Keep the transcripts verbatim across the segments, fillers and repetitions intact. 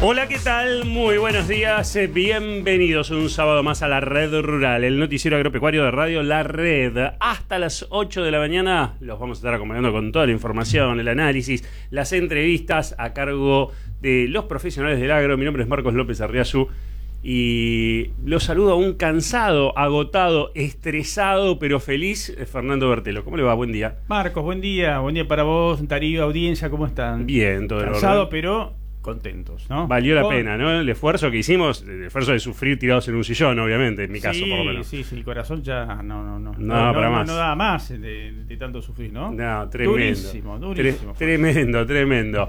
Hola, ¿qué tal? Muy buenos días, bienvenidos un sábado más a La Red Rural, el noticiero agropecuario de Radio La Red. Hasta las ocho de la mañana los vamos a estar acompañando con toda la información, el análisis, las entrevistas a cargo de los profesionales del agro. Mi nombre es Marcos López Arriazu y los saludo a un cansado, agotado, estresado, pero feliz Fernando Bertelo. ¿Cómo le va? Buen día. Marcos, buen día. Buen día para vos, Darío, audiencia, ¿cómo están? Bien, todo el orden. Cansado, pero contentos, ¿no? Valió la Con... pena, ¿no? El esfuerzo que hicimos, el esfuerzo de sufrir tirados en un sillón, obviamente, en mi caso, sí, por lo menos. Sí, sí, el corazón ya no, no, no. No, no, para no, más. no da más de, de tanto sufrir, ¿no? No, tremendo. Durísimo, durísimo. Tre tremendo, tremendo.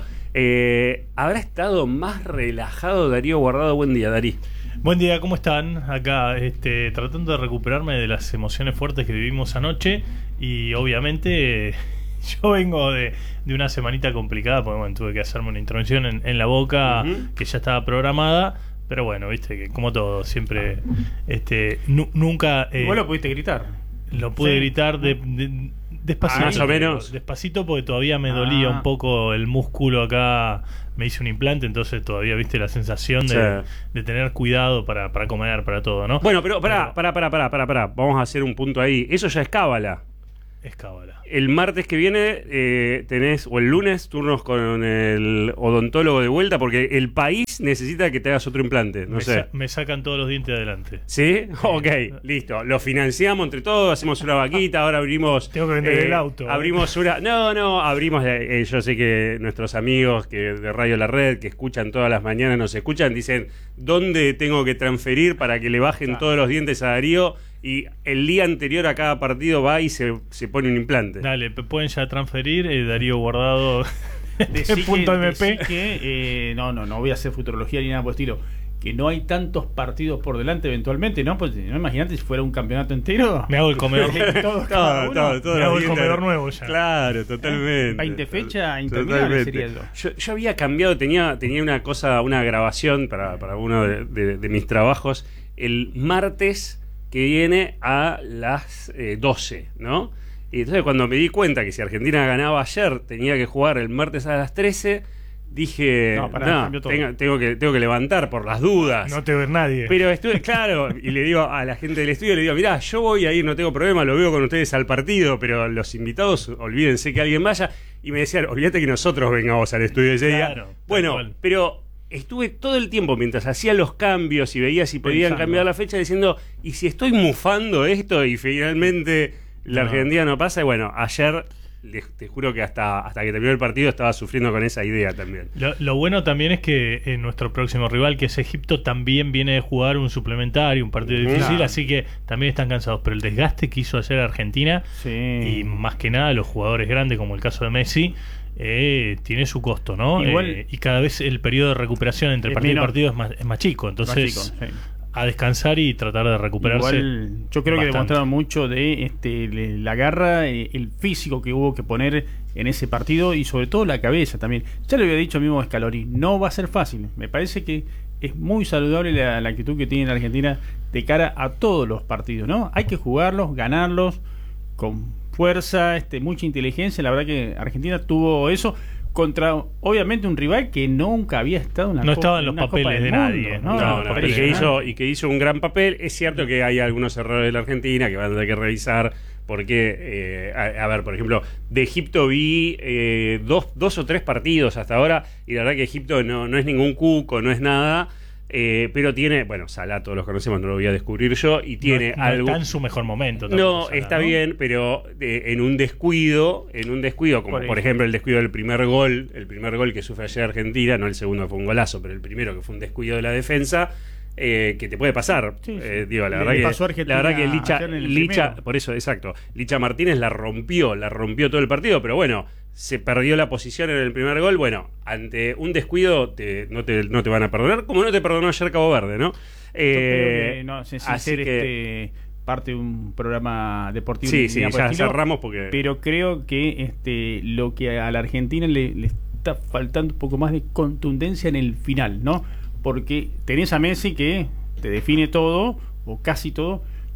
Eh, ¿Habrá estado más relajado Darío Guardado? Buen día, Darí. Buen día, ¿cómo están? Acá, este, tratando de recuperarme de las emociones fuertes que vivimos anoche y obviamente... Yo vengo de, de una semanita complicada, porque bueno, tuve que hacerme una intervención en, en la boca uh-huh. que ya estaba programada, pero bueno, viste que como todo, siempre, este, nu nunca... Eh, ¿Vos lo pudiste gritar? Lo pude sí. gritar de, de, despacito. Ah, más o menos. Despacito porque todavía me dolía ah. un poco el músculo acá, me hice un implante, entonces todavía viste la sensación de, sí. de tener cuidado para, para comer, para todo, ¿no? Bueno, pero pará, pará, pará, pará, pará, pará, vamos a hacer un punto ahí. Eso ya es cábala. Es cábala. El martes que viene eh, tenés, o el lunes, turnos con el odontólogo de vuelta, porque el país necesita que te hagas otro implante. No me, sé. sa me sacan todos los dientes adelante. ¿Sí? Ok, listo. Lo financiamos entre todos, hacemos una vaquita, ahora abrimos... Tengo que vender eh, el auto. Abrimos ¿eh? una... No, no, abrimos... Eh, yo sé que nuestros amigos que de Radio La Red, que escuchan todas las mañanas, nos escuchan, dicen, ¿dónde tengo que transferir para que le bajen claro. todos los dientes a Darío? Y el día anterior a cada partido va y se, se pone un implante. Dale, pueden ya transferir, eh, Darío Guardado. Decí punto que, M P. Que, eh, no, no, no voy a hacer futurología ni nada por el estilo. Que no hay tantos partidos por delante eventualmente, ¿no? Pues no, imagínate si fuera un campeonato entero. Me hago el comedor. todos, todo, todo, todo Me hago el comedor nuevo ya. Claro, totalmente. veinte fechas interminables sería eso. Yo, yo había cambiado, tenía, tenía una cosa, una grabación para, para uno de, de, de mis trabajos el martes que viene a las eh, doce, ¿no? Y entonces cuando me di cuenta que si Argentina ganaba ayer tenía que jugar el martes a las trece, dije, no, pará, no tengo, tengo, que, tengo que levantar por las dudas. No te ve nadie. Pero estuve, claro, y le digo a la gente del estudio, le digo, mirá, yo voy a ir, no tengo problema, lo veo con ustedes al partido, pero los invitados, olvídense que alguien vaya. Y me decían, olvídate que nosotros vengamos al estudio ese claro, día. Bueno, cual. pero... Estuve todo el tiempo mientras hacía los cambios y veía si podían Pensando. cambiar la fecha diciendo, ¿y si estoy mufando esto? Y finalmente la no. Argentina no pasa. Y bueno, ayer te juro que hasta, hasta que terminó el partido estaba sufriendo con esa idea también. Lo, lo bueno también es que eh, nuestro próximo rival, que es Egipto, también viene de jugar un suplementario, un partido difícil, no. así que también están cansados. Pero el desgaste que hizo ayer Argentina, sí. y más que nada los jugadores grandes, como el caso de Messi, Eh, tiene su costo, ¿no? Igual, eh, y cada vez el periodo de recuperación entre partido menor. y partido es más, es más chico, entonces más chico, sí. a descansar y tratar de recuperarse. Igual, yo creo bastante. que demostraron mucho de este, la garra, el físico que hubo que poner en ese partido y sobre todo la cabeza también. Ya le había dicho al mismo Scaloni, no va a ser fácil. Me parece que es muy saludable la, la actitud que tiene la Argentina de cara a todos los partidos, ¿no? Hay que jugarlos, ganarlos con fuerza, este, mucha inteligencia. La verdad que Argentina tuvo eso contra, obviamente, un rival que nunca había estado en la no Copa, estaba en los en papeles de nadie, ¿no? No, no, no, y, que hizo, y que hizo un gran papel. Es cierto que hay algunos errores de la Argentina que van a tener que revisar porque, eh, a, a ver, por ejemplo, de Egipto vi eh, dos, dos o tres partidos hasta ahora y la verdad que Egipto no, no es ningún cuco, no es nada. Eh, pero tiene, bueno, Salah todos los conocemos, no lo voy a descubrir yo, y tiene no, no algo. Está en su mejor momento. No, Salah, está ¿no? bien, pero eh, en un descuido, en un descuido, como por, por ejemplo el descuido del primer gol, el primer gol que sufre ayer Argentina, no el segundo fue un golazo, pero el primero que fue un descuido de la defensa. Eh, que te puede pasar, sí, sí. Eh, digo, la, verdad que, la verdad que Licha, Licha por eso, exacto, Licha Martínez la rompió, la rompió todo el partido, pero bueno, se perdió la posición en el primer gol. Bueno, ante un descuido te, no, te, no te van a perdonar, como no te perdonó ayer Cabo Verde, ¿no? Eh, que, no sin ser que, este, parte de un programa deportivo. Sí, sí, ya cerramos porque... Pero creo que este, lo que a la Argentina le, le está faltando un poco más de contundencia en el final, ¿no? Porque tenés a Messi que te define todo, o casi todo,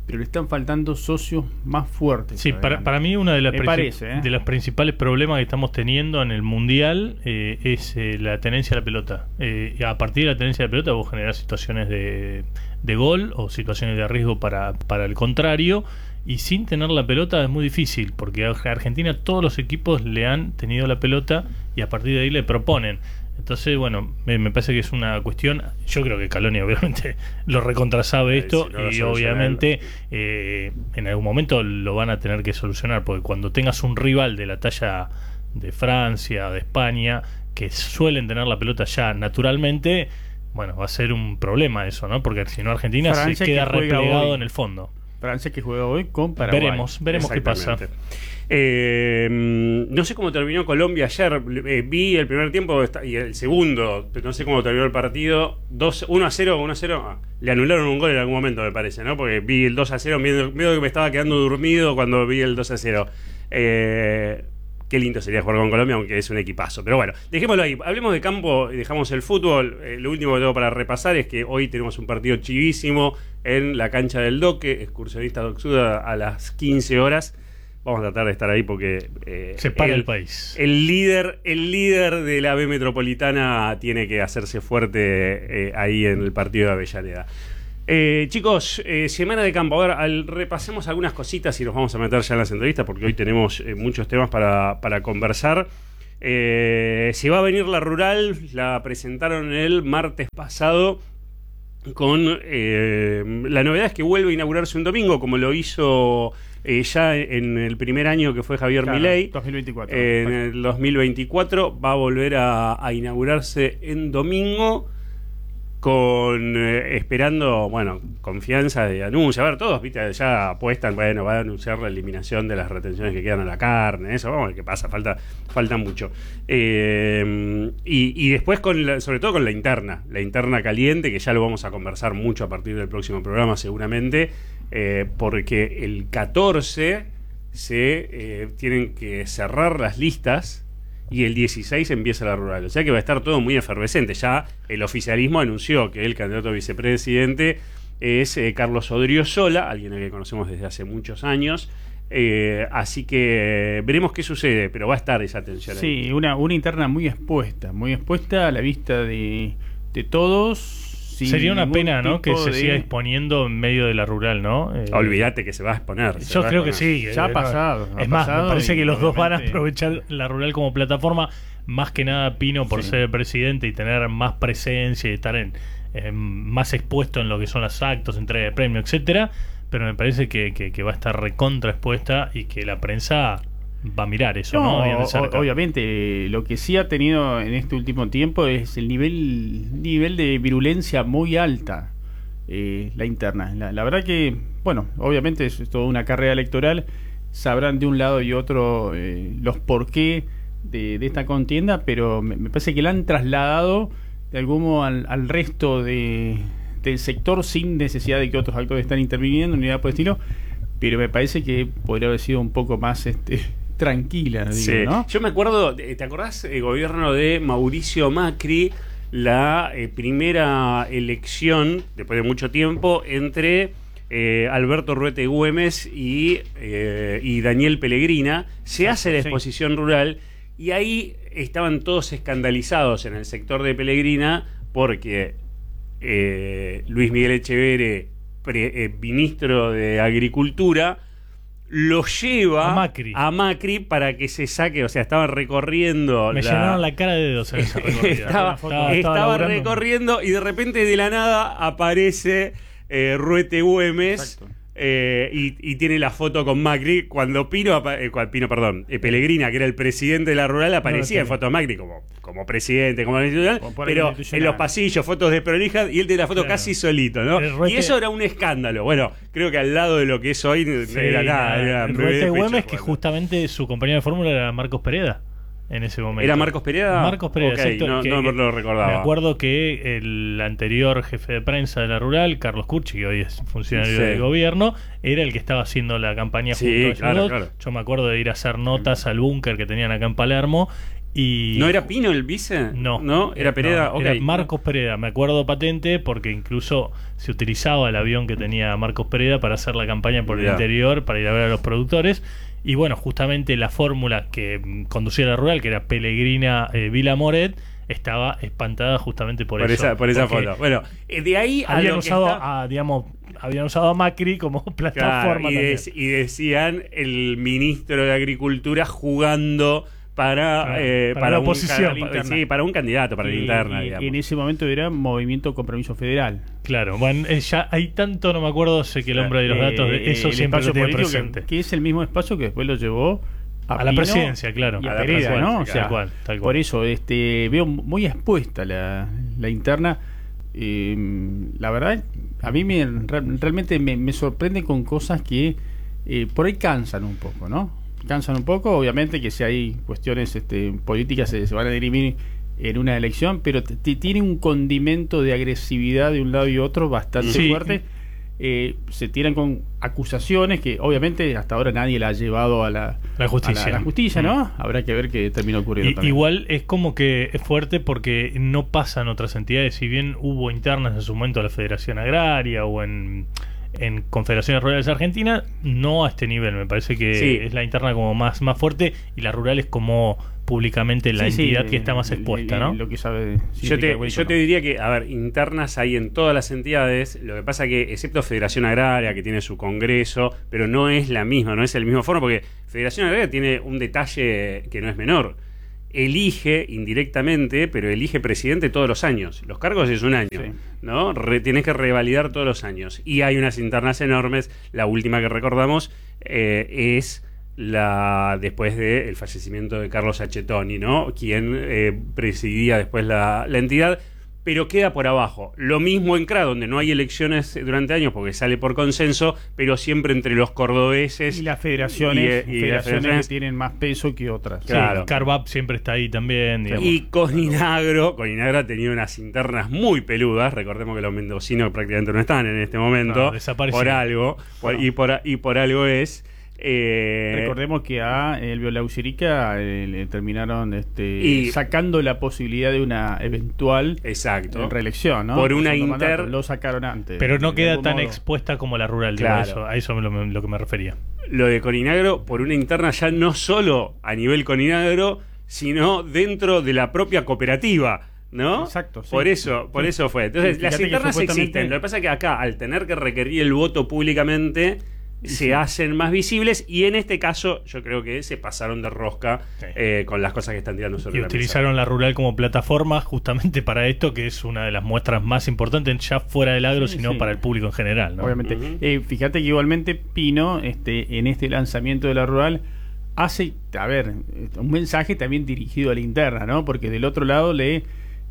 pero le están faltando socios más fuertes. Sí, para, para mí uno de, las parece, ¿eh? de los principales problemas que estamos teniendo en el Mundial eh, es eh, la tenencia de la pelota. Eh, y a partir de la tenencia de la pelota vos generás situaciones de, de gol o situaciones de riesgo para, para el contrario, y sin tener la pelota es muy difícil, porque a Argentina todos los equipos le han tenido la pelota y a partir de ahí le proponen. Entonces, bueno, me, me parece que es una cuestión. Yo creo que Scaloni obviamente lo recontrasabe esto, sí, no y obviamente eh, en algún momento lo van a tener que solucionar, porque cuando tengas un rival de la talla de Francia, de España, que suelen tener la pelota ya naturalmente, bueno, va a ser un problema eso, ¿no? Porque si no, Argentina Francia se queda replegado hoy en el fondo. Francia que juega hoy con Paraguay. Veremos, veremos qué pasa. Eh, no sé cómo terminó Colombia ayer. Eh, vi el primer tiempo y el segundo, no sé cómo terminó el partido. uno a cero, uno a cero. Ah, le anularon un gol en algún momento, me parece, ¿no? Porque vi el dos a cero, medio, medio que me estaba quedando dormido cuando vi el dos a cero. Eh, qué lindo sería jugar con Colombia, aunque es un equipazo. Pero bueno, dejémoslo ahí. Hablemos de campo y dejamos el fútbol. Eh, lo último que tengo para repasar es que hoy tenemos un partido chivísimo en la cancha del Doque, excursionista Doxuda, a las quince horas. Vamos a tratar de estar ahí porque eh, se para el, el país. El líder, el líder de la B Metropolitana tiene que hacerse fuerte eh, ahí en el partido de Avellaneda. Eh, chicos, eh, semana de campo. A ver, al, repasemos algunas cositas y nos vamos a meter ya en las entrevistas porque hoy tenemos eh, muchos temas para, para conversar. Eh, se va a venir la rural, la presentaron el martes pasado. Con eh, la novedad es que vuelve a inaugurarse un domingo, como lo hizo eh, ya en el primer año que fue Javier claro, Milei. dos mil veinticuatro. Eh, en el dos mil veinticuatro va a volver a, a inaugurarse en domingo, con eh, esperando, bueno, confianza de anuncio. A ver, todos, viste, ya apuestan, bueno, va a anunciar la eliminación de las retenciones que quedan a la carne, eso, vamos a ver qué pasa, falta, falta mucho. Eh, y, y después, con la, sobre todo con la interna, la interna caliente, que ya lo vamos a conversar mucho a partir del próximo programa seguramente, eh, porque el catorce se eh, tienen que cerrar las listas y el dieciséis empieza la rural. O sea que va a estar todo muy efervescente. Ya el oficialismo anunció que el candidato a vicepresidente es eh, Carlos Odriozola, alguien que conocemos desde hace muchos años. Eh, así que veremos qué sucede, pero va a estar esa tensión ahí. Sí, una, una interna muy expuesta, muy expuesta a la vista de, de todos. Sería una pena, ¿no? Que se de... siga exponiendo en medio de la rural, ¿no? Eh, Olvídate que se va a exponer. Yo creo que sí. Ya ha pasado. Es ha más, pasado me parece que los dos van a obviamente... aprovechar la rural como plataforma. Más que nada Pino por sí. ser presidente y tener más presencia y estar en, en más expuesto en lo que son los actos, entrega de premios, etcétera. Pero me parece que, que, que va a estar recontra expuesta y que la prensa va a mirar eso, ¿no? ¿no? O, obviamente, lo que sí ha tenido en este último tiempo es el nivel nivel de virulencia muy alta, eh, la interna. La, la verdad que, bueno, obviamente es, es toda una carrera electoral, sabrán de un lado y otro eh, los porqué de, de esta contienda, pero me, me parece que la han trasladado de algún modo al, al resto de, del sector sin necesidad de que otros actores estén interviniendo ni nada por el estilo, pero me parece que podría haber sido un poco más este tranquila, digo, sí. ¿no? Yo me acuerdo, ¿te acordás el gobierno de Mauricio Macri, la eh, primera elección, después de mucho tiempo, entre eh, Alberto Ruete Güemes y, eh, y Daniel Pellegrina? Se Exacto, hace la exposición sí. rural y ahí estaban todos escandalizados en el sector de Pellegrina porque eh, Luis Miguel Echeverre, pre, eh, ministro de Agricultura, lo lleva a Macri. a Macri para que se saque, o sea, estaba recorriendo. Me la... llenaron la cara de dedos en esa recorrida. estaba estaba, estaba recorriendo y de repente de la nada aparece eh, Ruete Güemes eh, y, y tiene la foto con Macri. Cuando Pino, eh, Pino perdón, eh, Pellegrina, que era el presidente de la rural, aparecía no, en foto de Macri como, como presidente, como institucional, pero en los pasillos, fotos de prolijas, y él tiene la foto claro. casi solito, ¿no? Ruete... Y eso era un escándalo. Bueno, creo que al lado de lo que es hoy sí, no era nada. Era Ruete Güemes, que justamente su compañero de fórmula era Marcos Pereda. En ese momento. ¿Era Marcos Pereda? Marcos Pereda, okay, exacto, no, que, no me lo recordaba. Me acuerdo que el anterior jefe de prensa de la rural, Carlos Curchi, que hoy es funcionario sí. del gobierno, era el que estaba haciendo la campaña sí, junto a ellos claro, dos. Claro. Yo me acuerdo de ir a hacer notas al búnker que tenían acá en Palermo Y ¿No era Pino el vice? No. ¿No? ¿Era Pereda? No, Okay. Era Marcos Pereda, me acuerdo patente, porque incluso se utilizaba el avión que tenía Marcos Pereda para hacer la campaña por Mirá. el interior, para ir a ver a los productores. Y bueno, justamente la fórmula que conducía la rural, que era Pellegrina eh, Vila Moret, estaba espantada justamente por, Por eso. esa, por esa Porque foto. Bueno, eh, de ahí a habían lo que usado está- a, digamos, habían usado a Macri como plataforma Claro, y, también. de- y decían el ministro de Agricultura jugando para, Claro, eh, para la un oposición, ca- para la sí, para un candidato, para la Y- interna, y- digamos. en ese momento era Movimiento Compromiso Federal. Claro, bueno, eh, ya hay tanto, no me acuerdo, sé que el hombre de los Eh, datos, de eso el siempre lo espacio tiene político presente. que, que es el mismo espacio que después lo llevó a, A la Pino presidencia, claro. y a, A la Pereda, presidencia, ¿no? O tal sea, cual, tal cual. por eso este veo muy expuesta la, la interna. Eh, la verdad, a mí me, re- realmente me, me sorprende con cosas que eh, por ahí cansan un poco, ¿no? Cansan un poco, obviamente que si hay cuestiones este, políticas se, se van a dirimir en una elección, pero t- t- tiene un condimento de agresividad de un lado y otro bastante Sí. fuerte. Eh, se tiran con acusaciones que obviamente hasta ahora nadie la ha llevado a la, La justicia. a la, a la justicia, ¿no? Mm. Habrá que ver qué termina ocurriendo Y- también. igual es como que es fuerte porque no pasa en otras entidades. Si bien hubo internas en su momento en la Federación Agraria o en, en Confederaciones Rurales Argentinas, no a este nivel. Me parece que Sí. es la interna como más, más fuerte y la rural es como públicamente la Sí, sí, entidad que está más el- expuesta, el- ¿no? Lo que sabe Yo te, yo te diría que, a ver, internas hay en todas las entidades, lo que pasa que, excepto Federación Agraria, que tiene su congreso, pero no es la misma, no es el mismo foro, porque Federación Agraria tiene un detalle que no es menor. Elige indirectamente, pero elige presidente todos los años. Los cargos es un año, Sí. ¿no? Re- tienes que revalidar todos los años. Y hay unas internas enormes. La última que recordamos eh, es la después del fallecimiento de Carlos Achetoni, ¿no? Quien eh, presidía después la, la entidad, pero queda por abajo. Lo mismo en C R A, donde no hay elecciones durante años porque sale por consenso, pero siempre entre los cordobeses Y las federaciones, y- y las federaciones federaciones- que tienen más peso que otras. Sí, Claro. Carvap siempre está ahí también, digamos. Y Coninagro, Coninagro ha tenido unas internas muy peludas. Recordemos que los mendocinos prácticamente no están en este momento. No, desaparecieron. por algo. por- y, por, y por algo es. eh, Recordemos que a Elvio Laucherica eh, le terminaron este, Y- sacando la posibilidad de una eventual Exacto. reelección, ¿no? Por una Segundo inter- mandato. Lo sacaron antes. Pero no de queda algún tan modo. expuesta como la rural, digo, Claro. eso, a eso es lo, lo que me refería. Lo de Coninagro, por una interna ya no solo a nivel Coninagro, sino dentro de la propia cooperativa. ¿No? Exacto, sí. Por eso, por Sí. eso fue. Entonces, Sí, las fíjate que internas supuestamente- existen. Lo que pasa es que acá, al tener que requerir el voto públicamente, se sí. hacen más visibles. Y en este caso, yo creo que se pasaron de rosca Sí. eh, con las cosas que están tirando sobre Y la utilizaron la rural como plataforma justamente para esto, que es una de las muestras más importantes, ya fuera del agro, Sí, sino sí. para el público en general, ¿no? Obviamente. Ujú. Eh, fíjate que igualmente Pino, este, en este lanzamiento de la rural, hace, a ver, un mensaje también dirigido a la interna, ¿no? Porque del otro lado le,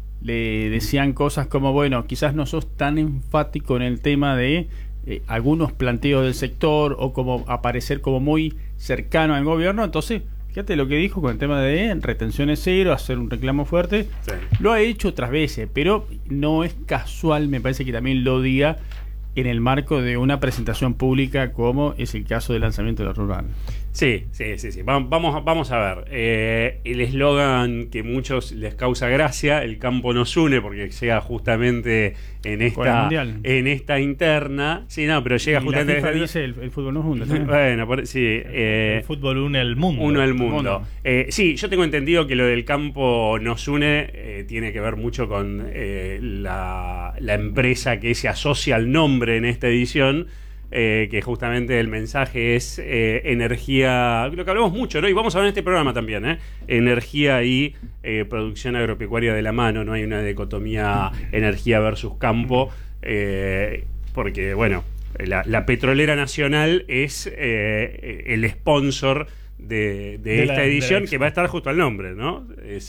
le decían cosas como, bueno, quizás no sos tan enfático en el tema de eh, algunos planteos del sector o como aparecer como muy cercano al gobierno. Entonces, fíjate lo que dijo con el tema de retenciones cero, hacer un reclamo fuerte. Sí. Lo ha hecho otras veces, pero no es casual, me parece que también lo diga en el marco de una presentación pública como es el caso del lanzamiento de la rural. Sí, sí, sí, sí. Va- Vamos, vamos a ver. Eh, el eslogan que muchos les causa gracia, el campo nos une, porque llega justamente en Con el esta, Mundial. en esta interna. Sí, no, pero llega Y la justamente. FIFA dice el, el fútbol nos hunde también. Bueno, por- sí. eh, el fútbol une el mundo. Uno al mundo. Mundo. Eh, sí, yo tengo entendido que lo del campo nos une eh, tiene que ver mucho con eh, la, la empresa que se asocia al nombre en esta edición, eh, que justamente el mensaje es eh, energía, lo que hablamos mucho, ¿no? Y vamos a ver en este programa también, ¿eh? Energía y eh, producción agropecuaria de la mano, no hay una dicotomía energía versus campo, eh, porque, bueno, la, la petrolera nacional es eh, el sponsor de, de De la- esta de la edición, expo. que va a estar justo al nombre, ¿no? Es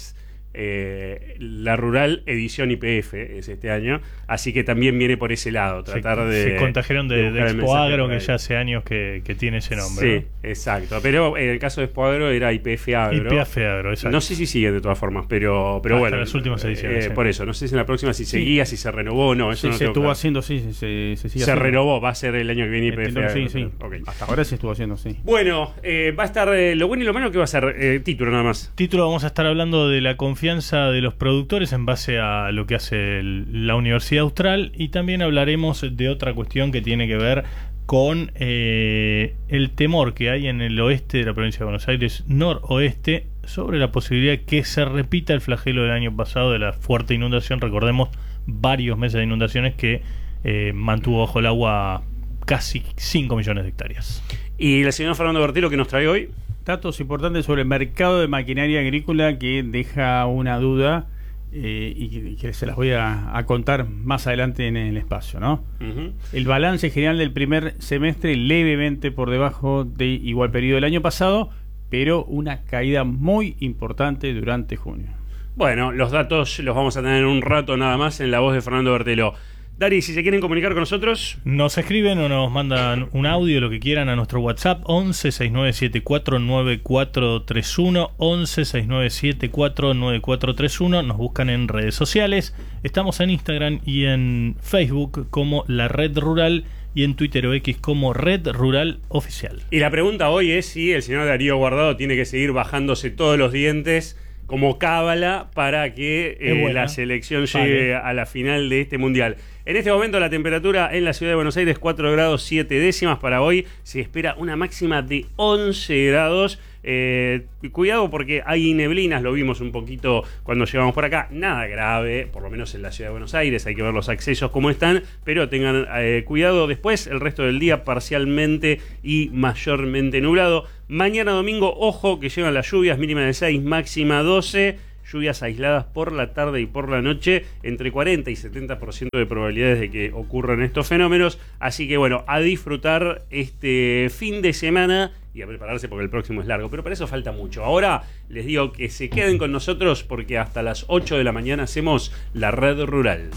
Eh, la Rural edición I P F es este año, así que también viene por ese lado, tratar se, de... Se contagiaron de, de, de Expo Agro, que ya hace años que, que tiene ese nombre. Sí, ¿no? exacto, pero en el caso de Expo Agro era I P F Agro. I P F Agro, exacto. No sé si sigue de todas formas, pero, pero Hasta bueno. las últimas ediciones. Eh, sí. Por eso, no sé si en la próxima si Sí. seguía, si se renovó o no. Eso Sí, no se tengo estuvo claro. haciendo, sí, se, se, se sigue Se haciendo. renovó, va a ser el año que viene I P F Entiendo, Agro. sí, sí. Okay. Hasta ahora se estuvo haciendo, sí. Bueno, eh, va a estar eh, lo bueno y lo malo que va a ser eh, título nada más. Título, vamos a estar hablando de la confianza de los productores en base a lo que hace el, la Universidad Austral, y también hablaremos de otra cuestión que tiene que ver con eh, el temor que hay en el oeste de la provincia de Buenos Aires, noroeste, sobre la posibilidad de que se repita el flagelo del año pasado de la fuerte inundación. Recordemos varios meses de inundaciones que eh, mantuvo bajo el agua casi cinco millones de hectáreas. Y el señor Fernando Bertelo, que nos trae hoy. Datos importantes sobre el mercado de maquinaria agrícola que deja una duda eh, y, que, y que se las voy a, a contar más adelante en el espacio, ¿no? Uh-huh. El balance general del primer semestre levemente por debajo de igual periodo del año pasado, pero una caída muy importante durante junio. Bueno, los datos los vamos a tener en un rato nada más en la voz de Fernando Bertelo. Dari, si se quieren comunicar con nosotros, nos escriben o nos mandan un audio, lo que quieran, a nuestro WhatsApp once sesenta y nueve setenta y cuatro noventa y cuatro treinta y uno, once sesenta y nueve setenta y cuatro noventa y cuatro treinta y uno. Nos buscan en redes sociales. Estamos en Instagram y en Facebook como La Red Rural, y en Twitter o X como Red Rural Oficial. Y la pregunta hoy es si el señor Darío Guardado tiene que seguir bajándose todos los dientes como cábala para que eh, la selección llegue vale. a la final de este mundial. En este momento la temperatura en la ciudad de Buenos Aires cuatro grados siete décimas. Para hoy se espera una máxima de once grados. Eh, cuidado porque hay neblinas, lo vimos un poquito cuando llegamos por acá. Nada grave, por lo menos en la ciudad de Buenos Aires. Hay que ver los accesos cómo están, pero tengan eh, cuidado. Después el resto del día parcialmente y mayormente nublado. Mañana domingo, ojo que llegan las lluvias, mínima de seis, máxima doce. Lluvias aisladas por la tarde y por la noche, entre cuarenta y setenta por ciento de probabilidades de que ocurran estos fenómenos. Así que bueno, a disfrutar este fin de semana y a prepararse porque el próximo es largo, pero para eso falta mucho. Ahora les digo que se queden con nosotros porque hasta las ocho de la mañana hacemos La Red Rural.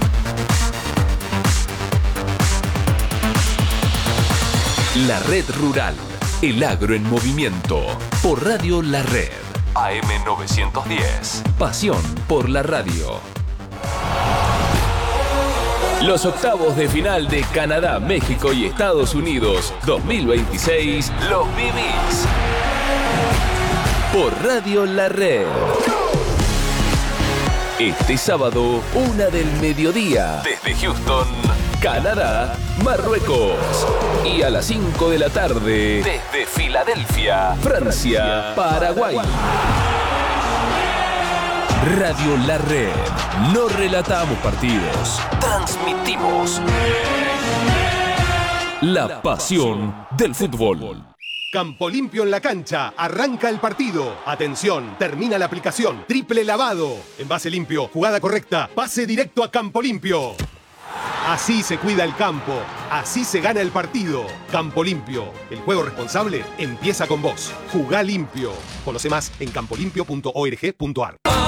La Red Rural, el agro en movimiento, por Radio La Red. A M novecientos diez. Pasión por la radio. Los octavos de final de Canadá, México y Estados Unidos dos mil veintiséis los vivís por Radio La Red. Este sábado, una del mediodía, desde Houston, Canadá, Marruecos. Y a las cinco de la tarde, desde Filadelfia, Francia, Paraguay. Radio La Red. No relatamos partidos, transmitimos la pasión del fútbol. Campo Limpio en la cancha, arranca el partido. Atención, termina la aplicación. Triple lavado. Envase limpio, jugada correcta, pase directo a Campo Limpio. Así se cuida el campo, así se gana el partido. Campo Limpio, el juego responsable empieza con vos. Jugá limpio. Conoce más en campo limpio punto org punto ar.